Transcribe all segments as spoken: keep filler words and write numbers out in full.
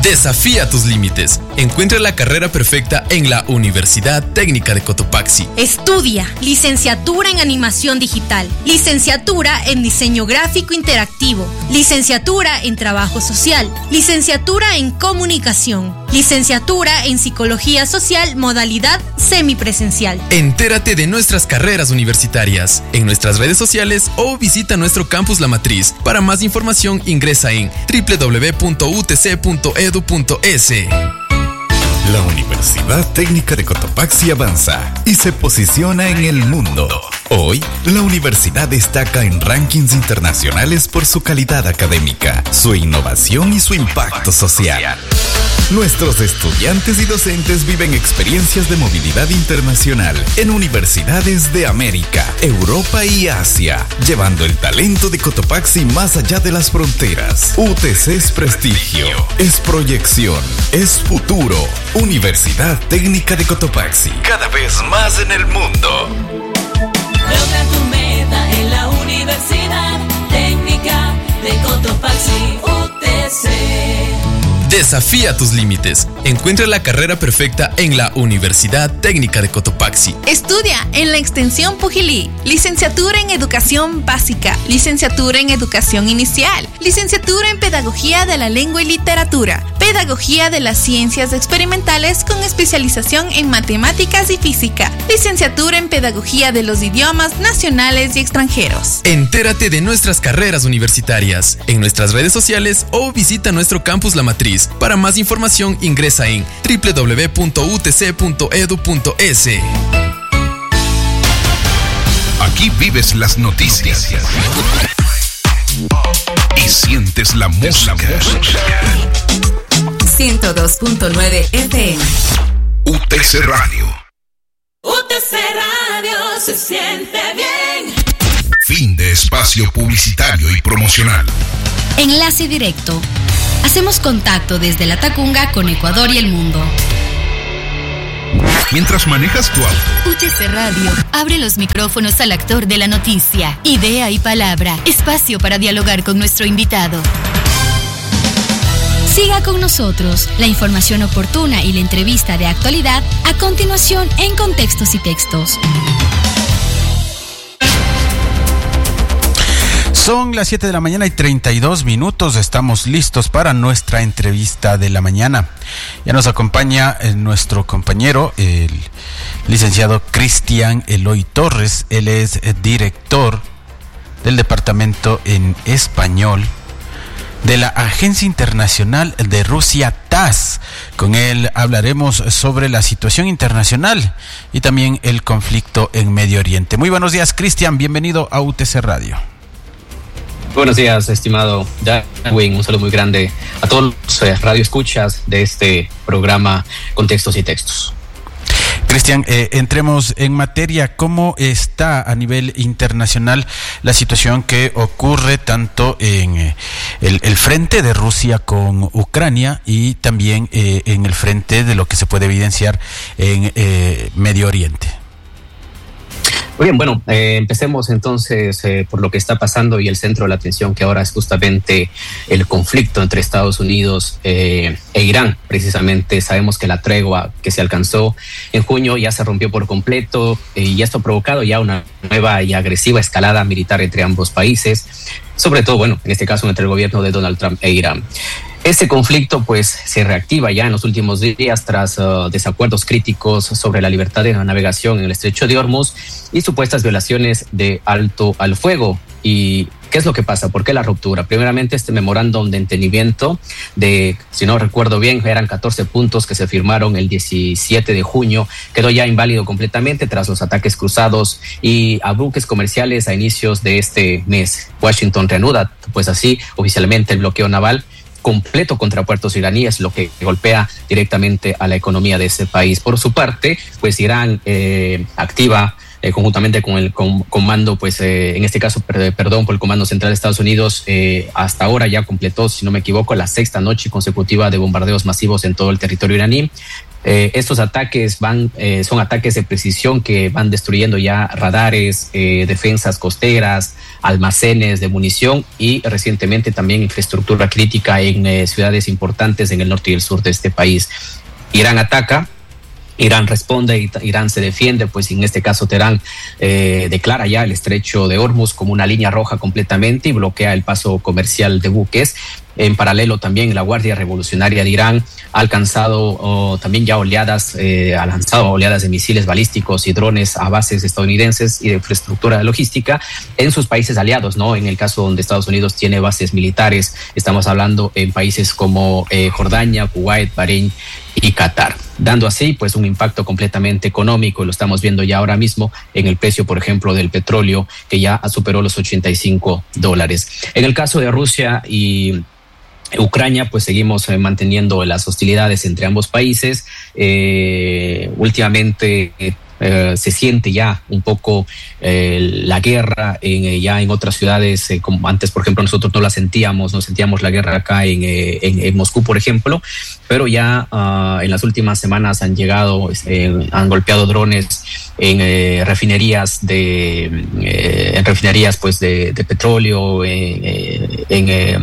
Desafía tus límites. Encuentra la carrera perfecta en la Universidad Técnica de Cotopaxi. Estudia licenciatura en animación digital, licenciatura en diseño gráfico interactivo, licenciatura en trabajo social, licenciatura en comunicación, licenciatura en psicología social modalidad semipresencial. Entérate de nuestras carreras universitarias en nuestras redes sociales o visita nuestro campus La Matriz. Para más información ingresa en doble u doble u doble u punto u t c punto e d u punto es. La Universidad Técnica de Cotopaxi avanza y se posiciona en el mundo. Hoy, la universidad destaca en rankings internacionales por su calidad académica, su innovación y su impacto social. Nuestros estudiantes y docentes viven experiencias de movilidad internacional en universidades de América, Europa y Asia, llevando el talento de Cotopaxi más allá de las fronteras. U T C es prestigio, es proyección, es futuro. Universidad Técnica de Cotopaxi, cada vez más en el mundo. Logra tu meta en la Universidad Técnica de Cotopaxi, U T C. Desafía tus límites. Encuentra la carrera perfecta en la Universidad Técnica de Cotopaxi. Estudia en la Extensión Pujilí, licenciatura en Educación Básica, licenciatura en Educación Inicial, licenciatura en Pedagogía de la Lengua y Literatura, Pedagogía de las Ciencias Experimentales con especialización en Matemáticas y Física, licenciatura en Pedagogía de los Idiomas Nacionales y Extranjeros. Entérate de nuestras carreras universitarias en nuestras redes sociales o visita nuestro campus La Matriz. Para más información ingresa en doble u doble u doble u punto u t c punto e d u punto es. Aquí vives las noticias y sientes la música. ciento dos punto nueve F M. U T C Radio. U T C Radio se siente bien. Fin de espacio publicitario y promocional. Enlace directo. Hacemos contacto desde La Tacunga con Ecuador y el mundo. Mientras manejas tu auto. U T C Radio abre los micrófonos al actor de la noticia. Idea y palabra. Espacio para dialogar con nuestro invitado. Siga con nosotros la información oportuna y la entrevista de actualidad a continuación en Contextos y Textos. Son las siete de la mañana y treinta y dos minutos. Estamos listos para nuestra entrevista de la mañana. Ya nos acompaña nuestro compañero, el licenciado Cristian Eloy Torres. Él es director del Departamento en Español de la Agencia Internacional de Rusia, T A S. Con él hablaremos sobre la situación internacional y también el conflicto en Medio Oriente. Muy buenos días, Cristian. Bienvenido a U T C Radio. Buenos días, estimado Darwin. Un saludo muy grande a todos los eh, radioescuchas de este programa Contextos y Textos. Cristian, eh, entremos en materia. ¿Cómo está a nivel internacional la situación que ocurre tanto en eh, el, el frente de Rusia con Ucrania y también eh, en el frente de lo que se puede evidenciar en eh, Medio Oriente? Muy bien, bueno, eh, empecemos entonces eh, por lo que está pasando y el centro de la atención que ahora es justamente el conflicto entre Estados Unidos eh, e Irán. Precisamente sabemos que la tregua que se alcanzó en junio ya se rompió por completo eh, y esto ha provocado ya una nueva y agresiva escalada militar entre ambos países, sobre todo, bueno, en este caso entre el gobierno de Donald Trump e Irán. Este conflicto pues se reactiva ya en los últimos días tras uh, desacuerdos críticos sobre la libertad de navegación en el estrecho de Hormuz y supuestas violaciones de alto al fuego. ¿Y qué es lo que pasa? ¿Por qué la ruptura? Primeramente, este memorándum de entendimiento de, si no recuerdo bien, eran catorce puntos que se firmaron el diecisiete de junio, quedó ya inválido completamente tras los ataques cruzados y a buques comerciales a inicios de este mes. Washington reanuda, pues así, oficialmente el bloqueo naval completo contra puertos iraníes, lo que golpea directamente a la economía de ese país. Por su parte, pues Irán eh, activa eh, conjuntamente con el com- comando, pues eh, en este caso, per- perdón, por el Comando Central de Estados Unidos, eh, hasta ahora ya completó, si no me equivoco, la sexta noche consecutiva de bombardeos masivos en todo el territorio iraní. Eh, estos ataques van, eh, son ataques de precisión que van destruyendo ya radares, eh, defensas costeras, almacenes de munición y recientemente también infraestructura crítica en eh, ciudades importantes en el norte y el sur de este país. Irán ataca, Irán responde, Irán se defiende, pues en este caso Teherán eh, declara ya el estrecho de Hormuz como una línea roja completamente y bloquea el paso comercial de buques. En paralelo también la Guardia Revolucionaria de Irán ha alcanzado oh, también ya oleadas, eh, ha lanzado oleadas de misiles balísticos y drones a bases estadounidenses y de infraestructura logística en sus países aliados, ¿no? En el caso donde Estados Unidos tiene bases militares, estamos hablando en países como eh, Jordania, Kuwait, Bahrein y Qatar, dando así pues un impacto completamente económico, y lo estamos viendo ya ahora mismo en el precio, por ejemplo, del petróleo, que ya superó los ochenta y cinco dólares. En el caso de Rusia y Ucrania, pues seguimos eh, manteniendo las hostilidades entre ambos países. Eh, últimamente eh, eh, se siente ya un poco eh, la guerra en, eh, ya en otras ciudades, eh, como antes, por ejemplo, nosotros no la sentíamos, no sentíamos la guerra acá en, eh, en, en Moscú, por ejemplo, pero ya uh, en las últimas semanas han llegado, eh, han golpeado drones en eh, refinerías de eh, en refinerías pues de, de petróleo, eh, en eh,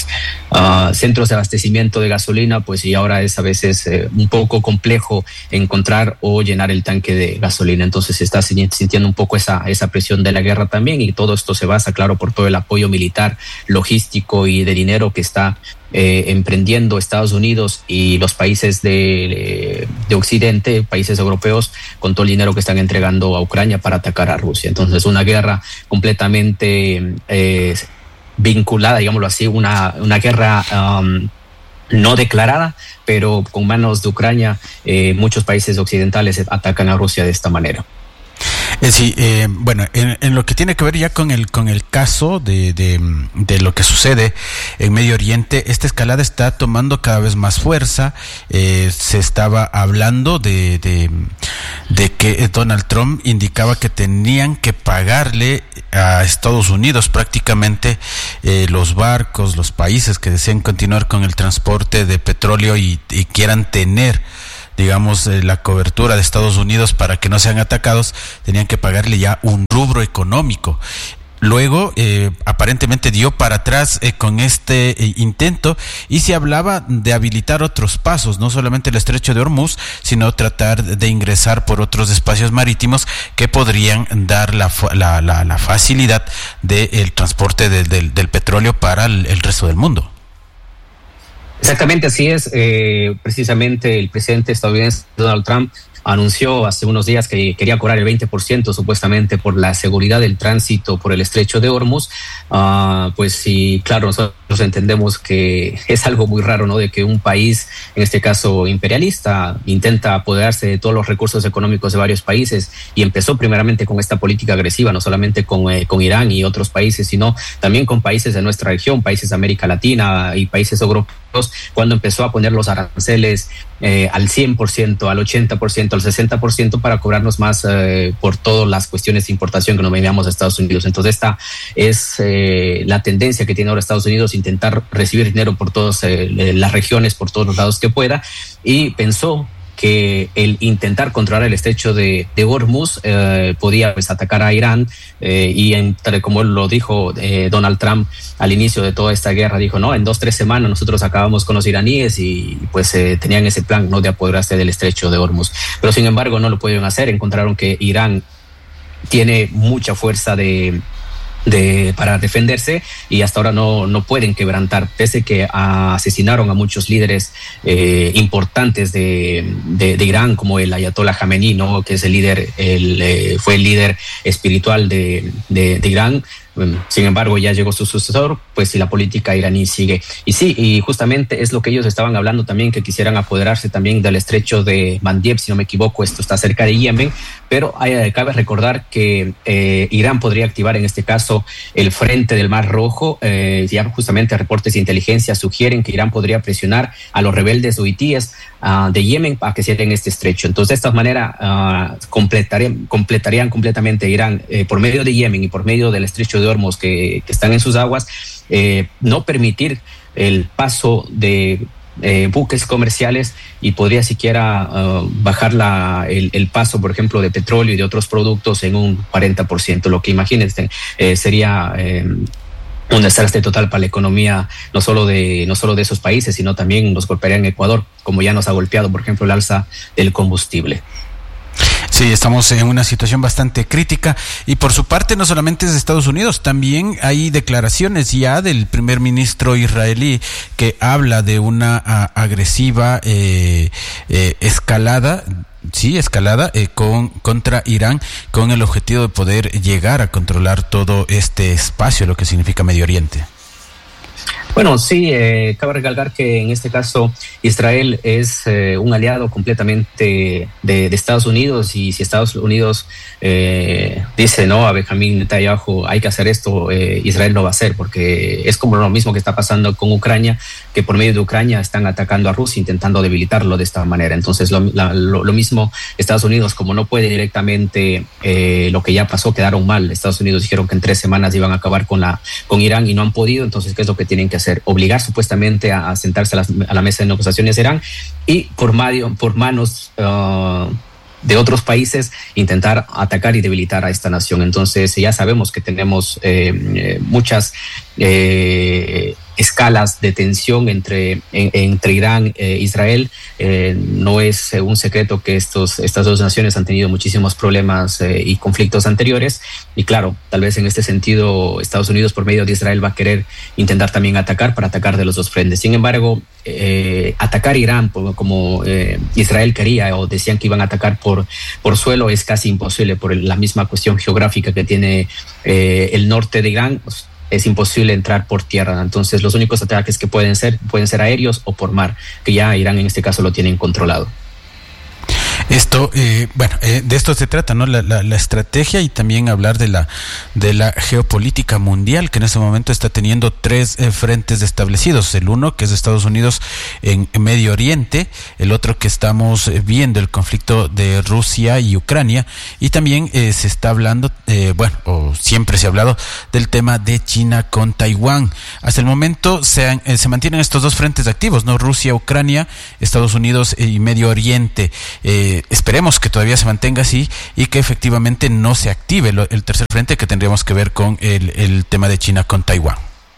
uh, centros de abastecimiento de gasolina, pues y ahora es a veces eh, un poco complejo encontrar o llenar el tanque de gasolina. Entonces se está sintiendo un poco esa esa presión de la guerra también, y todo esto se basa, claro, por todo el apoyo militar, logístico y de dinero que está Eh, emprendiendo Estados Unidos y los países de, de Occidente, países europeos, con todo el dinero que están entregando a Ucrania para atacar a Rusia. Entonces una guerra completamente eh, vinculada, digámoslo así, una, una guerra um, no declarada, pero con manos de Ucrania. Eh, muchos países occidentales atacan a Rusia de esta manera. Eh, sí, eh, bueno, en, en lo que tiene que ver ya con el con el caso de, de, de lo que sucede en Medio Oriente, esta escalada está tomando cada vez más fuerza. Eh, se estaba hablando de, de, de que Donald Trump indicaba que tenían que pagarle a Estados Unidos prácticamente eh, los barcos, los países que desean continuar con el transporte de petróleo y, y quieran tener, digamos, eh, la cobertura de Estados Unidos para que no sean atacados, tenían que pagarle ya un rubro económico. Luego, eh, aparentemente dio para atrás eh, con este eh, intento, y se hablaba de habilitar otros pasos, no solamente el estrecho de Hormuz, sino tratar de ingresar por otros espacios marítimos que podrían dar la, la, la, la facilidad del transporte de, de, del petróleo para el, el resto del mundo. Exactamente, así es. Eh, precisamente el presidente estadounidense Donald Trump anunció hace unos días que quería cobrar el veinte por ciento supuestamente por la seguridad del tránsito por el estrecho de Hormuz. Uh, pues sí, claro, nosotros entendemos que es algo muy raro, ¿no? De que un país, en este caso imperialista, intenta apoderarse de todos los recursos económicos de varios países, y empezó primeramente con esta política agresiva, no solamente con, eh, con Irán y otros países, sino también con países de nuestra región, países de América Latina y países europeos, cuando empezó a poner los aranceles eh, al cien por ciento, al ochenta por ciento, al sesenta por ciento para cobrarnos más eh, por todas las cuestiones de importación que nos veníamos a Estados Unidos. Entonces esta es eh, la tendencia que tiene ahora Estados Unidos, intentar recibir dinero por todas eh, las regiones, por todos los lados que pueda, y pensó que el intentar controlar el estrecho de, de Hormuz eh, podía pues atacar a Irán, eh, y entre, como lo dijo eh, Donald Trump al inicio de toda esta guerra, dijo, no, en dos, tres semanas nosotros acabamos con los iraníes, y pues eh, tenían ese plan, no de apoderarse del estrecho de Hormuz. Pero sin embargo no lo pudieron hacer, encontraron que Irán tiene mucha fuerza de... De, para defenderse, y hasta ahora no, no pueden quebrantar, pese que asesinaron a muchos líderes eh, importantes de, de, de Irán, como el Ayatollah Jamenei, ¿no? Que es el líder, el, eh, fue el líder espiritual de, de, de Irán. Sin embargo, ya llegó su sucesor, pues si la política iraní sigue. Y sí, y justamente es lo que ellos estaban hablando también, que quisieran apoderarse también del estrecho de Mandeb, si no me equivoco, esto está cerca de Yemen, pero hay, cabe recordar que eh, Irán podría activar en este caso el frente del Mar Rojo. Eh, ya justamente reportes de inteligencia sugieren que Irán podría presionar a los rebeldes huitíes uh, de Yemen para que cierren este estrecho. Entonces, de esta manera uh, completarían, completarían completamente Irán eh, por medio de Yemen y por medio del estrecho de Hormuz que, que están en sus aguas, eh, no permitir el paso de eh, buques comerciales y podría siquiera uh, bajar la, el, el paso, por ejemplo, de petróleo y de otros productos en un cuarenta por ciento, lo que imagínense eh, sería eh, un desastre total para la economía, no solo de no solo de esos países, sino también nos golpearía en Ecuador, como ya nos ha golpeado, por ejemplo, el alza del combustible. Sí, estamos en una situación bastante crítica y por su parte no solamente es de Estados Unidos, también hay declaraciones ya del primer ministro israelí que habla de una a, agresiva eh, eh, escalada, sí, escalada eh, con contra Irán con el objetivo de poder llegar a controlar todo este espacio, lo que significa Medio Oriente. Bueno, sí, eh, cabe recalcar que en este caso Israel es eh, un aliado completamente de, de Estados Unidos, y si Estados Unidos eh, dice no a Benjamín Netanyahu, hay que hacer esto, eh, Israel lo va a hacer, porque es como lo mismo que está pasando con Ucrania, que por medio de Ucrania están atacando a Rusia, intentando debilitarlo de esta manera. Entonces lo, la, lo, lo mismo Estados Unidos, como no puede directamente, eh, lo que ya pasó, quedaron mal. Estados Unidos dijeron que en tres semanas iban a acabar con, la, con Irán y no han podido. Entonces, ¿qué es lo que tienen que hacer? Obligar supuestamente a, a sentarse a, las, a la mesa de negociaciones de Irán y por, madio, por manos uh, de otros países intentar atacar y debilitar a esta nación. Entonces ya sabemos que tenemos eh, eh, muchas eh, escalas de tensión entre, en, entre Irán e Israel. Eh, no es eh, un secreto que estos, estas dos naciones han tenido muchísimos problemas eh, y conflictos anteriores, y claro, tal vez en este sentido Estados Unidos por medio de Israel va a querer intentar también atacar para atacar de los dos frentes. Sin embargo, eh, atacar Irán como eh, Israel quería o decían que iban a atacar por, por suelo es casi imposible por la misma cuestión geográfica que tiene eh, el norte de Irán. Pues, es imposible entrar por tierra. Entonces los únicos ataques que pueden ser pueden ser aéreos o por mar, que ya Irán en este caso lo tienen controlado. Esto, eh, bueno, eh, de esto se trata, ¿no? La, la, la estrategia y también hablar de la de la geopolítica mundial, que en este momento está teniendo tres eh, frentes establecidos. El uno, que es de Estados Unidos en, en Medio Oriente, el otro que estamos viendo, el conflicto de Rusia y Ucrania, y también eh, se está hablando, eh, bueno, o siempre se ha hablado del tema de China con Taiwán. Hasta el momento se, han, eh, se mantienen estos dos frentes activos, ¿no? Rusia, Ucrania, Estados Unidos y Medio Oriente. Eh, esperemos que todavía se mantenga así y que efectivamente no se active lo, el tercer frente, que tendríamos que ver con el, el tema de China con Taiwán.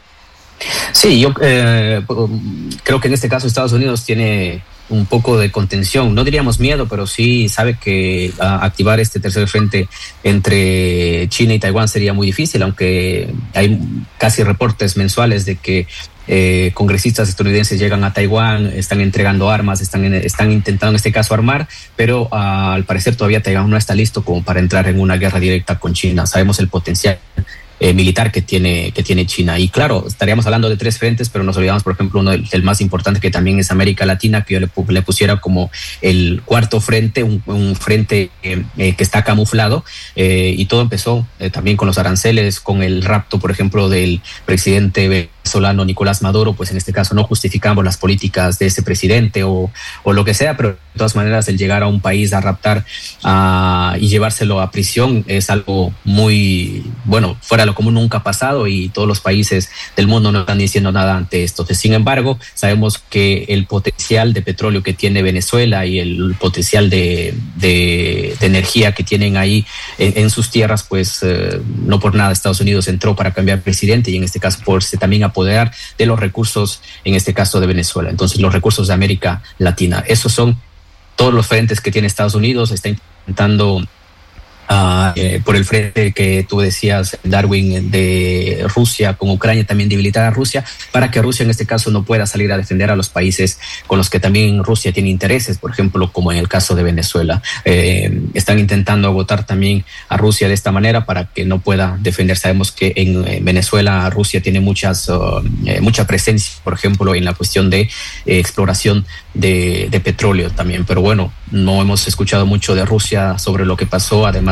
Sí, yo eh, creo que en este caso Estados Unidos tiene un poco de contención, no diríamos miedo, pero sí sabe que uh, activar este tercer frente entre China y Taiwán sería muy difícil, aunque hay casi reportes mensuales de que Eh, congresistas estadounidenses llegan a Taiwán, están entregando armas, están, en, están intentando en este caso armar, pero uh, al parecer todavía Taiwán no está listo como para entrar en una guerra directa con China. Sabemos el potencial eh, militar que tiene, que tiene China. Y claro, estaríamos hablando de tres frentes, pero nos olvidamos, por ejemplo, uno del, del más importante, que también es América Latina, que yo le, le pusiera como el cuarto frente, un, un frente eh, eh, que está camuflado, eh, y todo empezó eh, también con los aranceles, con el rapto, por ejemplo, del presidente venezolano Nicolás Maduro. Pues en este caso no justificamos las políticas de ese presidente o, o lo que sea, pero de todas maneras el llegar a un país a raptar uh, y llevárselo a prisión es algo muy, bueno, fuera de lo común, nunca ha pasado, y todos los países del mundo no están diciendo nada ante esto. Sin embargo, sabemos que el potencial de petróleo que tiene Venezuela y el potencial de, de, de energía que tienen ahí en, en sus tierras, pues eh, no por nada Estados Unidos entró para cambiar presidente, y en este caso por también apoderar de los recursos, en este caso de Venezuela. Entonces los recursos de América Latina, esos son todos los frentes que tiene Estados Unidos. Está intentando Uh, eh, por el frente que tú decías, Darwin, de Rusia con Ucrania, también debilitar a Rusia, para que Rusia en este caso no pueda salir a defender a los países con los que también Rusia tiene intereses, por ejemplo, como en el caso de Venezuela. Eh, están intentando agotar también a Rusia de esta manera para que no pueda defender. Sabemos que en, en Venezuela Rusia tiene muchas uh, eh, mucha presencia, por ejemplo, en la cuestión de eh, exploración de, de petróleo también, pero bueno, no hemos escuchado mucho de Rusia sobre lo que pasó, además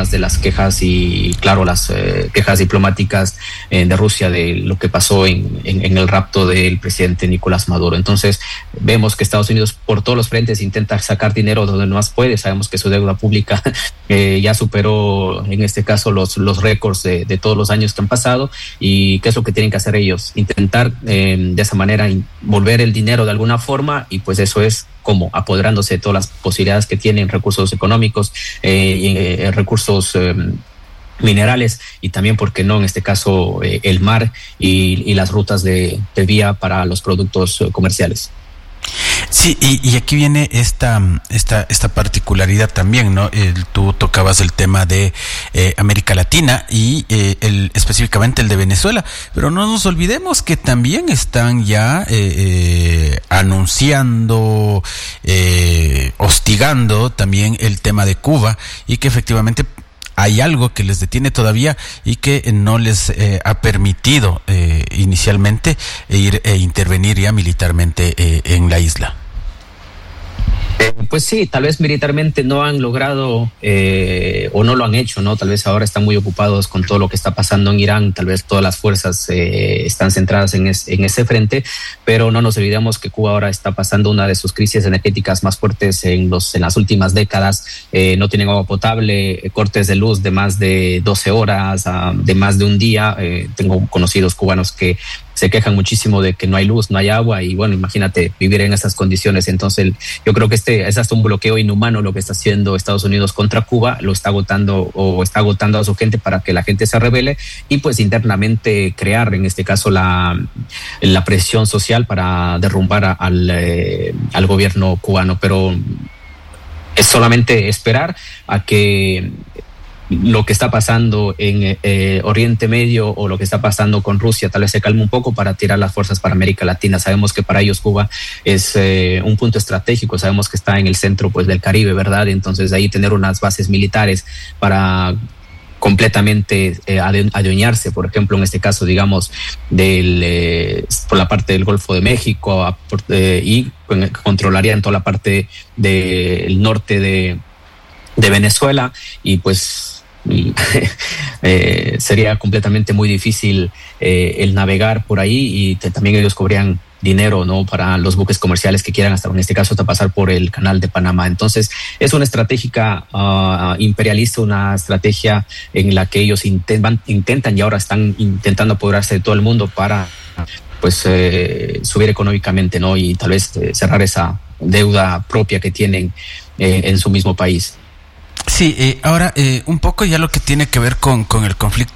además de las quejas y, claro, las eh, quejas diplomáticas eh, de Rusia de lo que pasó en, en, en el rapto del presidente Nicolás Maduro. Entonces, vemos que Estados Unidos por todos los frentes intenta sacar dinero donde más puede. Sabemos que su deuda pública eh, ya superó, en este caso, los, los récords de, de todos los años que han pasado. ¿Y qué es lo que tienen que hacer ellos? Intentar eh, de esa manera volver el dinero de alguna forma, y pues eso es como apoderándose de todas las posibilidades que tienen, recursos económicos, eh, eh, recursos eh, minerales, y también, ¿por qué no?, en este caso, eh, el mar y, y las rutas de, de vía para los productos eh, comerciales. Sí, y, y aquí viene esta, esta, esta particularidad también, ¿no? El, tú tocabas el tema de eh, América Latina y eh, el, específicamente el de Venezuela, pero no nos olvidemos que también están ya eh, eh, anunciando, eh, hostigando también el tema de Cuba, y que efectivamente hay algo que les detiene todavía y que no les eh, ha permitido eh, inicialmente ir e intervenir ya militarmente eh, en la isla. Eh, pues sí, tal vez militarmente no han logrado eh, o no lo han hecho, ¿no? Tal vez ahora están muy ocupados con todo lo que está pasando en Irán, tal vez todas las fuerzas eh, están centradas en, es, en ese frente, pero no nos olvidemos que Cuba ahora está pasando una de sus crisis energéticas más fuertes en, los, en las últimas décadas. Eh, no tienen agua potable, cortes de luz de más de doce horas, uh, de más de un día. Eh, tengo conocidos cubanos que se quejan muchísimo de que no hay luz, no hay agua, y bueno, imagínate vivir en esas condiciones. Entonces yo creo que este es hasta un bloqueo inhumano lo que está haciendo Estados Unidos contra Cuba, lo está agotando o está agotando a su gente para que la gente se rebele, y pues internamente crear, en este caso, la, la presión social para derrumbar a, al, eh, al gobierno cubano. Pero es solamente esperar a que lo que está pasando en eh, Oriente Medio o lo que está pasando con Rusia tal vez se calme un poco para tirar las fuerzas para América Latina. Sabemos que para ellos Cuba es eh, un punto estratégico, sabemos que está en el centro, pues, del Caribe, ¿verdad? Entonces, ahí tener unas bases militares para completamente eh, adueñarse, por ejemplo, en este caso, digamos, del eh, por la parte del Golfo de México, a, por, eh, y controlarían toda la parte del norte de, de Venezuela, y pues Y, eh, sería completamente muy difícil eh, el navegar por ahí, y te, también ellos cobrarían dinero, ¿no?, para los buques comerciales que quieran, hasta en este caso, hasta pasar por el canal de Panamá. Entonces es una estrategia uh, imperialista, una estrategia en la que ellos intentan, intentan y ahora están intentando apoderarse de todo el mundo para, pues, eh, subir económicamente, ¿no?, y tal vez eh, cerrar esa deuda propia que tienen eh, en su mismo país. Sí, eh, ahora eh, un poco ya lo que tiene que ver con, con el conflicto